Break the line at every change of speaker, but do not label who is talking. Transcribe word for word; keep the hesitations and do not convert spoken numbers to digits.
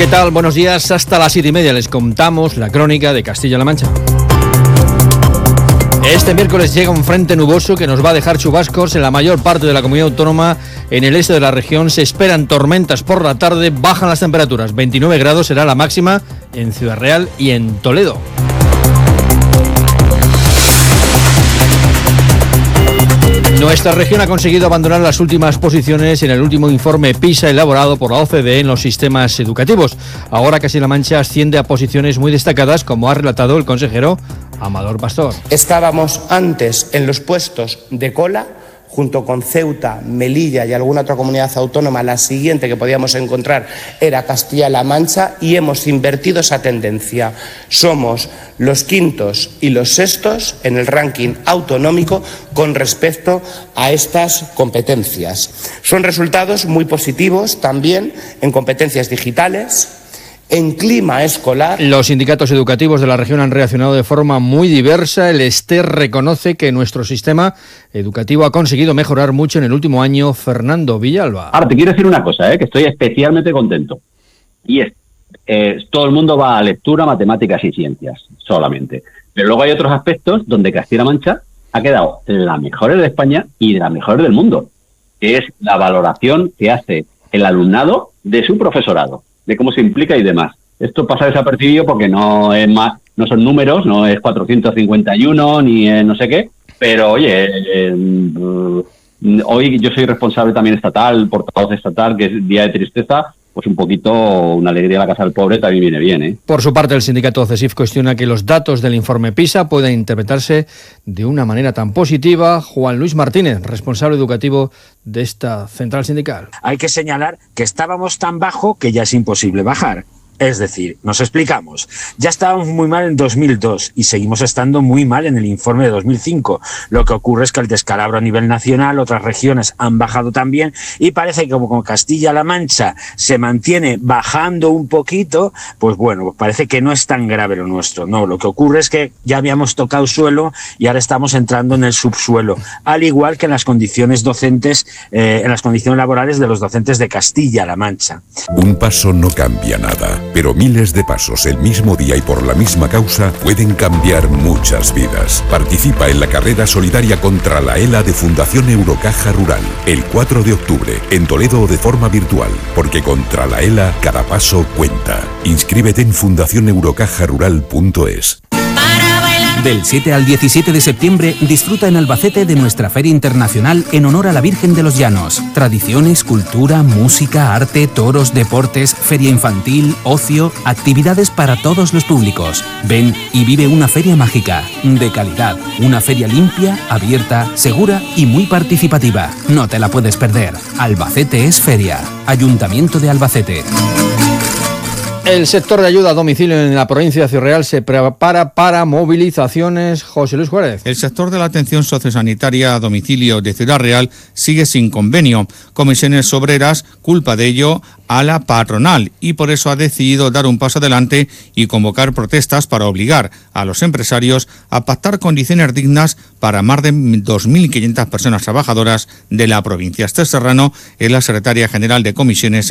¿Qué tal? Buenos días. Hasta las siete y media les contamos la crónica de Castilla-La Mancha. Este miércoles llega un frente nuboso que nos va a dejar chubascos en la mayor parte de la comunidad autónoma. En el este de la región se esperan tormentas por la tarde, bajan las temperaturas. veintinueve grados será la máxima en Ciudad Real y en Toledo. Nuestra región ha conseguido abandonar las últimas posiciones en el último informe PISA elaborado por la O C D E en los sistemas educativos. Ahora Castilla-La Mancha asciende a posiciones muy destacadas, como ha relatado el consejero Amador Pastor.
Estábamos antes en los puestos de cola, junto con Ceuta, Melilla y alguna otra comunidad autónoma. La siguiente que podíamos encontrar era Castilla-La Mancha y hemos invertido esa tendencia. Somos los quintos y los sextos en el ranking autonómico con respecto a estas competencias. Son resultados muy positivos también en competencias digitales, en clima escolar.
Los sindicatos educativos de la región han reaccionado de forma muy diversa. El Ester reconoce que nuestro sistema educativo ha conseguido mejorar mucho en el último año. Fernando Villalba.
Ahora, te quiero decir una cosa, ¿eh? que estoy especialmente contento. Y es, eh, todo el mundo va a lectura, matemáticas y ciencias, solamente. Pero luego hay otros aspectos donde Castilla-La Mancha ha quedado de las mejores de España y de las mejores del mundo, que es la valoración que hace el alumnado de su profesorado, de cómo se implica y demás. Esto pasa desapercibido porque no es más, no son números, no es cuatrocientos cincuenta y uno ni eh, no sé qué, pero oye, eh, eh, hoy yo soy responsable también estatal, portavoz estatal, que es día de tristeza, pues un poquito una alegría a la casa del pobre también viene bien, ¿eh?
Por su parte, el sindicato CESIF cuestiona que los datos del informe PISA puedan interpretarse de una manera tan positiva. Juan Luis Martínez, responsable educativo de esta central sindical.
Hay que señalar que estábamos tan bajo que ya es imposible bajar. Es decir, nos explicamos, ya estábamos muy mal en dos mil dos y seguimos estando muy mal en el informe de dos mil cinco. Lo que ocurre es que el descalabro a nivel nacional, otras regiones han bajado también y parece que como Castilla-La Mancha se mantiene bajando un poquito, pues bueno, parece que no es tan grave lo nuestro. No, lo que ocurre es que ya habíamos tocado suelo y ahora estamos entrando en el subsuelo, al igual que en las condiciones docentes, eh, en las condiciones laborales de los docentes de Castilla-La Mancha.
Un paso no cambia nada. Pero miles de pasos el mismo día y por la misma causa pueden cambiar muchas vidas. Participa en la carrera solidaria contra la ELA de Fundación Eurocaja Rural, el cuatro de octubre, en Toledo o de forma virtual, porque contra la ELA cada paso cuenta. Inscríbete en fundación eurocaja rural punto es.
Del siete al diecisiete de septiembre disfruta en Albacete de nuestra Feria Internacional en honor a la Virgen de los Llanos. Tradiciones, cultura, música, arte, toros, deportes, feria infantil, ocio, actividades para todos los públicos. Ven y vive una feria mágica, de calidad, una feria limpia, abierta, segura y muy participativa. No te la puedes perder. Albacete es feria. Ayuntamiento de Albacete.
El sector de ayuda a domicilio en la provincia de Ciudad Real se prepara para movilizaciones. José Luis Juárez.
El sector de la atención sociosanitaria a domicilio de Ciudad Real sigue sin convenio. Comisiones Obreras culpa de ello a la patronal y por eso ha decidido dar un paso adelante y convocar protestas para obligar a los empresarios a pactar condiciones dignas para más de dos mil quinientas personas trabajadoras de la provincia. Esther Serrano es la secretaria general de Comisiones